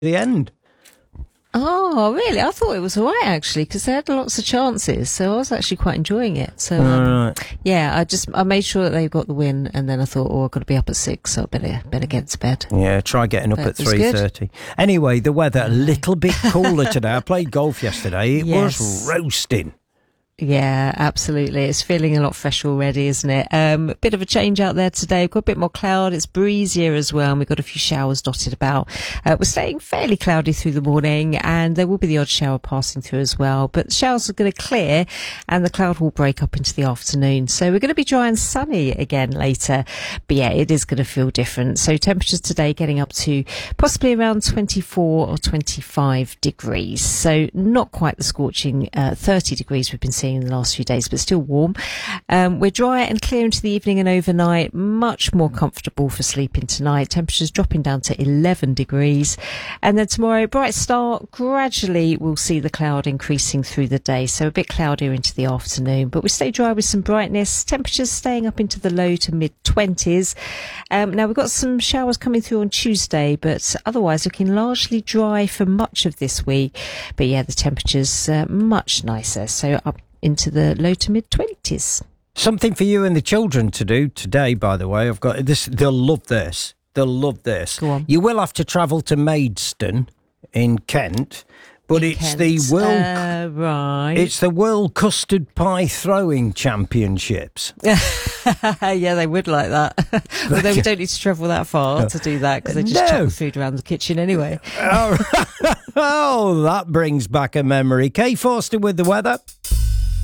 the end. Oh, really? I thought it was all right, actually, because they had lots of chances, so I was actually quite enjoying it. So, yeah, I made sure that they got the win, and then I thought, I've got to be up at 6, so I better get to bed. Yeah, try getting up at 3:30. Anyway, the weather, a little bit cooler today. I played golf yesterday. It was roasting. Yeah, absolutely. It's feeling a lot fresher already, isn't it? A bit of a change out there today. We've got a bit more cloud. It's breezier as well, and we've got a few showers dotted about. We're staying fairly cloudy through the morning, and there will be the odd shower passing through as well. But the showers are going to clear, and the cloud will break up into the afternoon. So we're going to be dry and sunny again later. But yeah, it is going to feel different. So temperatures today getting up to possibly around 24 or 25 degrees. So not quite the scorching 30 degrees we've been seeing in the last few days, but still warm. We're dry and clear into the evening and overnight, much more comfortable for sleeping tonight. Temperatures dropping down to 11 degrees. And then tomorrow, bright start. Gradually we'll see the cloud increasing through the day, so a bit cloudier into the afternoon, but we stay dry with some brightness. Temperatures staying up into the low to mid 20s. Now we've got some showers coming through on Tuesday, but otherwise looking largely dry for much of this week. But yeah, the temperatures much nicer, so up into the low to mid 20s. Something for you and the children to do today, by the way. I've got this. They'll love this. Go on. You will have to travel to Maidstone in Kent, but it's the World Custard Pie Throwing Championships. Yeah, they would like that. Although we don't need to travel that far to do that, because they just chuck the food around the kitchen anyway. Oh, that brings back a memory. Kay Forster with the weather.